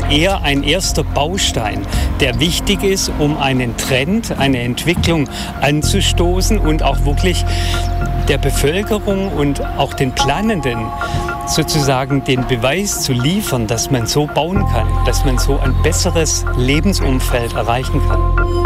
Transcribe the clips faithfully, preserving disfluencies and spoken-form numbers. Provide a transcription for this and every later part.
eher ein erster Baustein, der wichtig ist, um einen Trend, eine Entwicklung anzustoßen und auch wirklich der Bevölkerung und auch den Planenden sozusagen den Beweis zu liefern, dass man so bauen kann, dass man so ein besseres Lebensumfeld erreichen kann.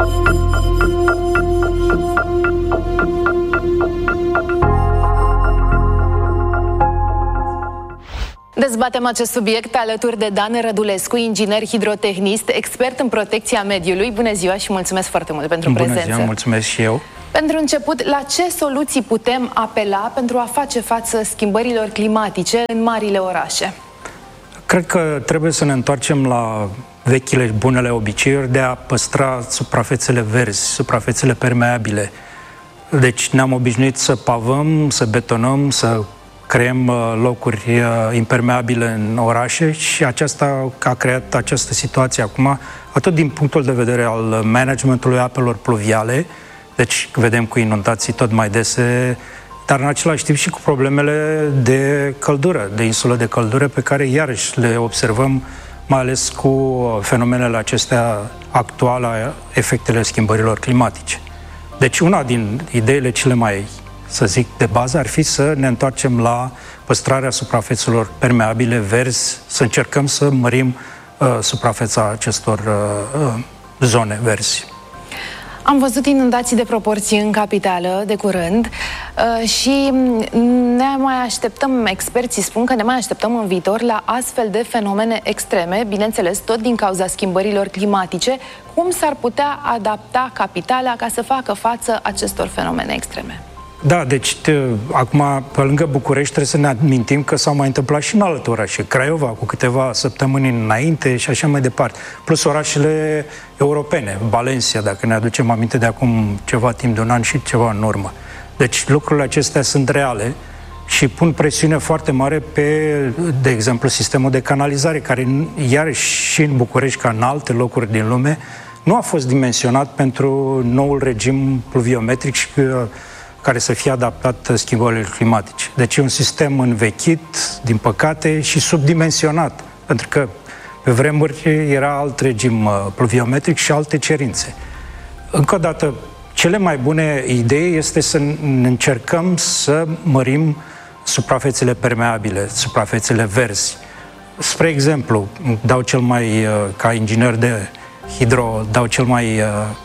Dezbatem acest subiect alături de Dan Rădulescu, inginer hidrotehnist, expert în protecția mediului. Bună ziua și mulțumesc foarte mult pentru Bună prezență. Ziua, mulțumesc și eu. Pentru început, la ce soluții putem apela pentru a face față schimbărilor climatice în marile orașe? Cred că trebuie să ne întoarcem la vechile bunele obiceiuri de a păstra suprafețele verzi, suprafețele permeabile. Deci ne-am obișnuit să pavăm, să betonăm, să creăm locuri impermeabile în orașe și aceasta a creat această situație acum, atât din punctul de vedere al managementului apelor pluviale, deci vedem cu inundații tot mai dese, dar în același timp și cu problemele de căldură, de insulă de căldură, pe care iarăși le observăm, mai ales cu fenomenele acestea actuale, efectele schimbărilor climatice. Deci una din ideile cele mai, să zic, de bază ar fi să ne întoarcem la păstrarea suprafețelor permeabile, verzi, să încercăm să mărim uh, suprafeța acestor uh, uh, zone verzi. Am văzut inundații de proporții în capitală de curând uh, și ne mai așteptăm, experții spun că ne mai așteptăm în viitor la astfel de fenomene extreme, bineînțeles tot din cauza schimbărilor climatice. Cum s-ar putea adapta capitala ca să facă față acestor fenomene extreme? Da, deci te, acum, pe lângă București, trebuie să ne amintim că s-au mai întâmplat și în alte orașe. Craiova, cu câteva săptămâni înainte și așa mai departe. Plus orașele europene, Valencia, dacă ne aducem aminte de acum ceva timp de un an și ceva în urmă. Deci lucrurile acestea sunt reale și pun presiune foarte mare pe, de exemplu, sistemul de canalizare, care iarăși și în București, ca în alte locuri din lume, nu a fost dimensionat pentru noul regim pluviometric și care să fie adaptat schimbărilor climatice. Deci e un sistem învechit, din păcate, și subdimensionat, pentru că pe vremuri era alt regim pluviometric și alte cerințe. Încă o dată, cele mai bune idei este să încercăm să mărim suprafețele permeabile, suprafețele verzi. Spre exemplu, dau cel mai, ca inginer de hidro, dau cel mai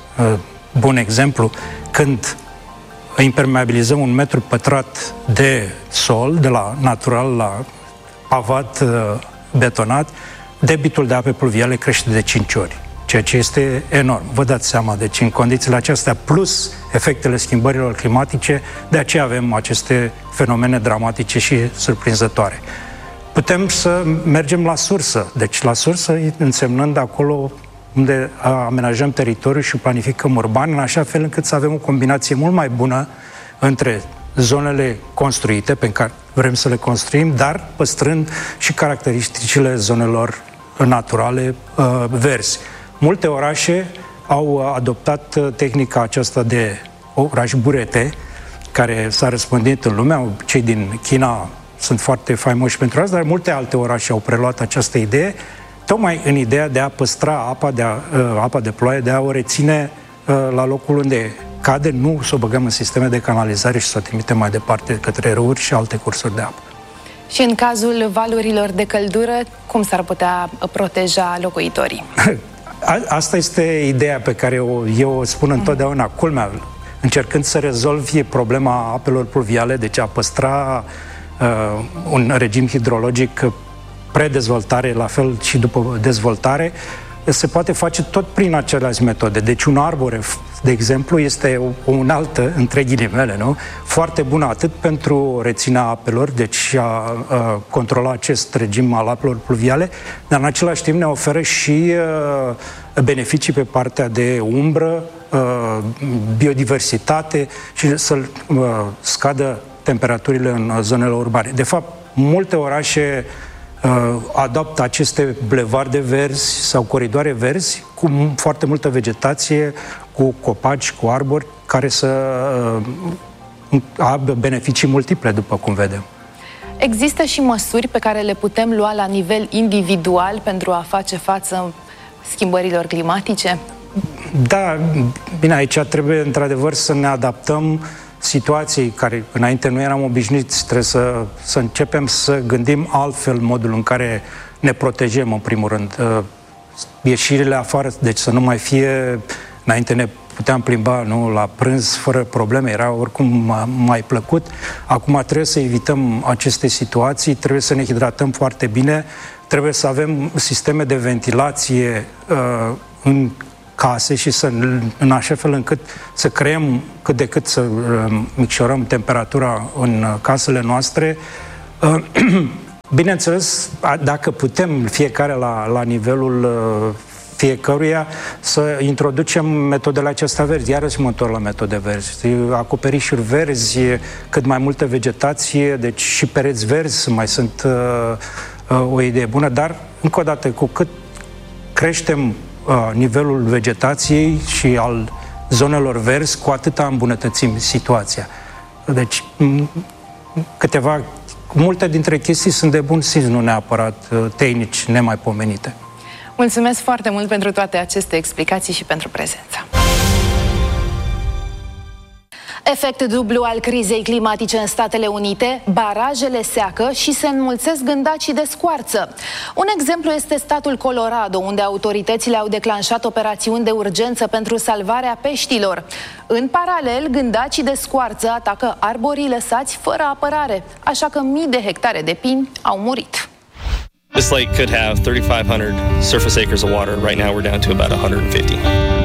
bun exemplu, când impermeabilizăm un metru pătrat de sol, de la natural la pavat betonat, debitul de ape pluviale crește de cinci ori, ceea ce este enorm. Vă dați seama, deci în condițiile acestea, plus efectele schimbărilor climatice, de aceea avem aceste fenomene dramatice și surprinzătoare. Putem să mergem la sursă, deci la sursă însemnând acolo unde amenajăm teritoriul și planificăm urban, în așa fel încât să avem o combinație mult mai bună între zonele construite, pe care vrem să le construim, dar păstrând și caracteristicile zonelor naturale uh, verzi. Multe orașe au adoptat tehnica aceasta de oraș burete, care s-a răspândit în lume. Cei din China sunt foarte faimoși pentru asta, dar multe alte orașe au preluat această idee, tocmai în ideea de a păstra apa de, a, uh, apa de ploaie, de a o reține uh, la locul unde cade, nu să o băgăm în sisteme de canalizare și să o trimitem mai departe către râuri și alte cursuri de apă. Și în cazul valurilor de căldură, cum s-ar putea proteja locuitorii? Asta este ideea pe care eu, eu o spun întotdeauna, culmea, încercând să rezolvi problema apelor pluviale, deci a păstra uh, un regim hidrologic predezvoltare, la fel și după dezvoltare, se poate face tot prin aceleași metode. Deci un arbore, de exemplu, este o unealtă, între ghilimele, nu? Foarte bună atât pentru reținerea apelor, deci a, a controla acest regim al apelor pluviale, dar în același timp ne oferă și a, beneficii pe partea de umbră, a, biodiversitate și să scadă temperaturile în zonele urbane. De fapt, multe orașe adoptă aceste bulevarde verzi sau coridoare verzi cu foarte multă vegetație, cu copaci, cu arbori, care să aibă beneficii multiple, după cum vedem. Există și măsuri pe care le putem lua la nivel individual pentru a face față schimbărilor climatice? Da, bine, aici trebuie într-adevăr să ne adaptăm situației care înainte nu eram obișnuiți. Trebuie să, să începem să gândim altfel modul în care ne protejăm, în primul rând. Ieșirile afară, deci să nu mai fie, înainte ne puteam plimba, nu, la prânz fără probleme, era oricum mai plăcut. Acum trebuie să evităm aceste situații, trebuie să ne hidratăm foarte bine, trebuie să avem sisteme de ventilație uh, în case și să, în așa fel încât să creăm cât de cât să uh, micșorăm temperatura în uh, casele noastre. Uh, bineînțeles, dacă putem fiecare la, la nivelul uh, fiecăruia să introducem metodele acestea verzi. Iarăși mă întorc la metode verzi. Acoperișuri verzi, cât mai multă vegetație, deci și pereți verzi mai sunt uh, uh, o idee bună, dar, încă o dată, cu cât creștem uh, nivelul vegetației și al zonelor verzi, cu atât îmbunătățim situația. Deci, câteva, multe dintre chestii sunt de bun simț, nu neapărat uh, tehnici nemaipomenite. Mulțumesc foarte mult pentru toate aceste explicații și pentru prezența. Efect dublu al crizei climatice în Statele Unite, barajele seacă și se înmulțesc gândacii de scoarță. Un exemplu este statul Colorado, unde autoritățile au declanșat operațiuni de urgență pentru salvarea peștilor. În paralel, gândacii de scoarță atacă arborii lăsați fără apărare, așa că mii de hectare de pini au murit. This lake could have thirty-five hundred surface acres of water. Right now we're down to about one hundred fifty.